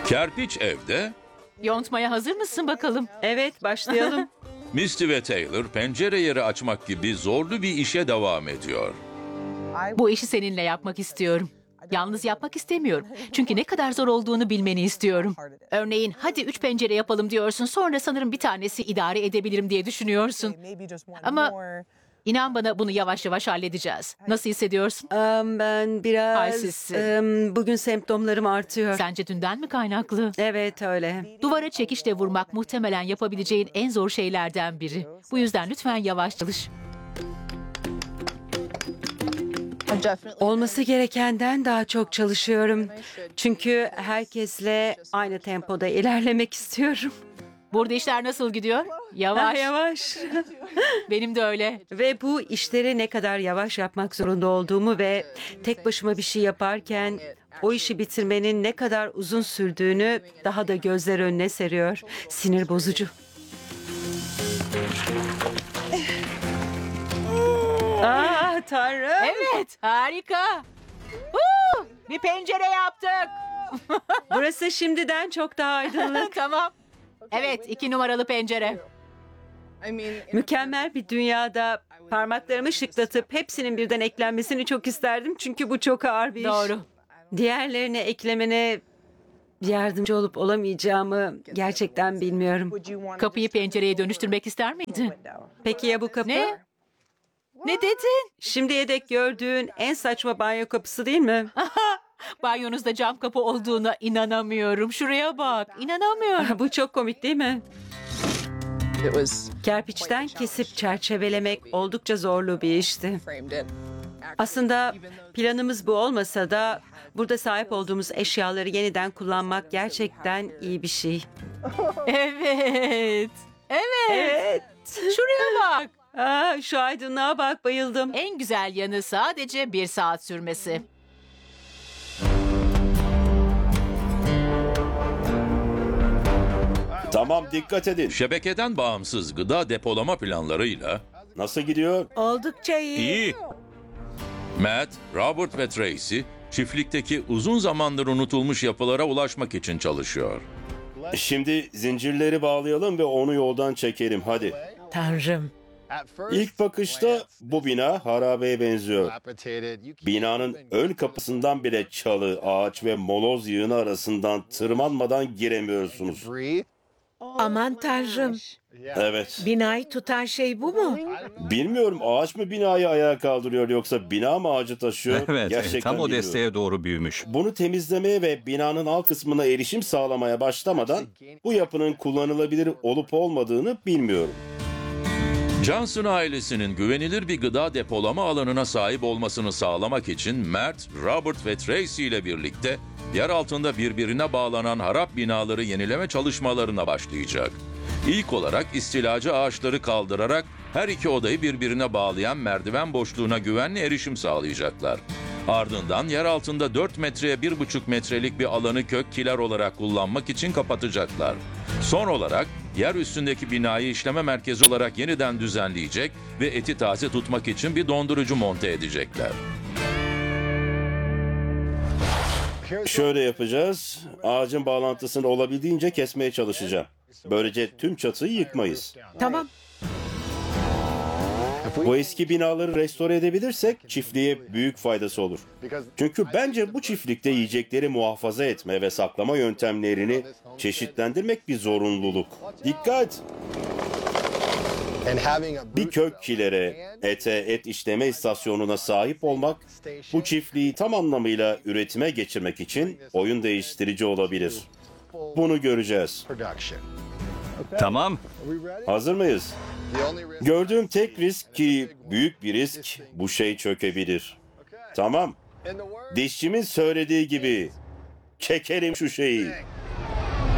Kerpiç evde, Yontmaya hazır mısın bakalım? Evet, başlayalım. Misty ve Taylor pencere yeri açmak gibi zorlu bir işe devam ediyor. Bu işi seninle yapmak istiyorum. Yalnız yapmak istemiyorum. Çünkü ne kadar zor olduğunu bilmeni istiyorum. Örneğin hadi 3 pencere yapalım diyorsun. Sonra sanırım bir tanesi idare edebilirim diye düşünüyorsun. Ama inan bana bunu yavaş yavaş halledeceğiz. Nasıl hissediyorsun? Ben biraz... Halsizsin. bugün semptomlarım artıyor. Sence dünden mi kaynaklı? Evet, öyle. Duvara çekişle vurmak muhtemelen yapabileceğin en zor şeylerden biri. Bu yüzden lütfen yavaş çalış. Olması gerekenden daha çok çalışıyorum. Çünkü herkesle aynı tempoda ilerlemek istiyorum. Burada işler nasıl gidiyor? Yavaş. Yavaş. Benim de öyle. Ve bu işleri ne kadar yavaş yapmak zorunda olduğumu ve tek başıma bir şey yaparken o işi bitirmenin ne kadar uzun sürdüğünü daha da gözler önüne seriyor. Sinir bozucu. Tanrım. Evet, harika. Bir pencere yaptık. Burası şimdiden çok daha aydınlık. Tamam. Evet, 2 numaralı pencere. Mükemmel bir dünyada parmaklarımı şıklatıp hepsinin birden eklenmesini çok isterdim. Çünkü bu çok ağır bir iş. Doğru. Diğerlerine eklemene yardımcı olup olamayacağımı gerçekten bilmiyorum. Kapıyı pencereye dönüştürmek ister miydin? Peki ya bu kapı? Ne? Ne dedin? Şimdiye dek gördüğün en saçma banyo kapısı değil mi? Banyonuzda cam kapı olduğuna inanamıyorum. Şuraya bak, inanamıyorum. Bu çok komik değil mi? Kerpiçten kesip çerçevelemek oldukça zorlu bir işti. Aslında planımız bu olmasa da burada sahip olduğumuz eşyaları yeniden kullanmak gerçekten iyi bir şey. Evet. Evet. Evet. Şuraya bak. Şu aydınlığa bak, bayıldım. En güzel yanı sadece 1 saat sürmesi. Tamam, dikkat edin. Şebekeden bağımsız gıda depolama planlarıyla Nasıl gidiyor? Oldukça iyi. iyi. Matt, Robert ve Tracy çiftlikteki uzun zamandır unutulmuş yapılara ulaşmak için çalışıyor. Şimdi zincirleri bağlayalım ve onu yoldan çekelim. Hadi. Tanrım. İlk bakışta bu bina harabeye benziyor. Binanın ön kapısından bile çalı, ağaç ve moloz yığını arasından tırmanmadan giremiyorsunuz. Aman tanrım, Evet. binayı tutan şey bu mu? Bilmiyorum, ağaç mı binayı ayağa kaldırıyor yoksa bina mı ağacı taşıyor? Evet, Gerçekten tam o bilmiyorum. desteğe doğru büyümüş. Bunu temizlemeye ve binanın alt kısmına erişim sağlamaya başlamadan bu yapının kullanılabilir olup olmadığını bilmiyorum. Johnson ailesinin güvenilir bir gıda depolama alanına sahip olmasını sağlamak için Mert, Robert ve Tracy ile birlikte yer altında birbirine bağlanan harap binaları yenileme çalışmalarına başlayacak. İlk olarak istilacı ağaçları kaldırarak her iki odayı birbirine bağlayan merdiven boşluğuna güvenli erişim sağlayacaklar. Ardından yer altında 4 metreye 1,5 metrelik bir alanı kök kiler olarak kullanmak için kapatacaklar. Son olarak yer üstündeki binayı işleme merkezi olarak yeniden düzenleyecek ve eti taze tutmak için bir dondurucu monte edecekler. Şöyle yapacağız. Ağacın bağlantısını olabildiğince kesmeye çalışacağım. Böylece tüm çatıyı yıkmayız. Tamam, Bu eski binaları restore edebilirsek çiftliğe büyük faydası olur. Çünkü bence bu çiftlikte yiyecekleri muhafaza etme ve saklama yöntemlerini çeşitlendirmek bir zorunluluk. Dikkat! Bir kök kilere, ete, et işleme istasyonuna sahip olmak, bu çiftliği tam anlamıyla üretime geçirmek için oyun değiştirici olabilir. Bunu göreceğiz. Tamam, Hazır mıyız? Gördüğüm tek risk ki büyük bir risk bu şey çökebilir. Tamam. Dişçimin söylediği gibi çekelim şu şeyi.